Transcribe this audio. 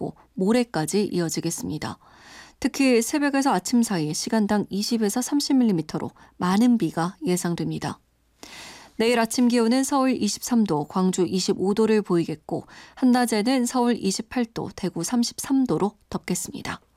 보이겠고 모레까지 이어지겠습니다. 특히 새벽에서 아침 사이 시간당 20에서 30mm로 많은 비가 예상됩니다. 내일 아침 기온은 서울 23도, 광주 25도를 보이겠고 한낮에는 서울 28도, 대구 33도로 덥겠습니다.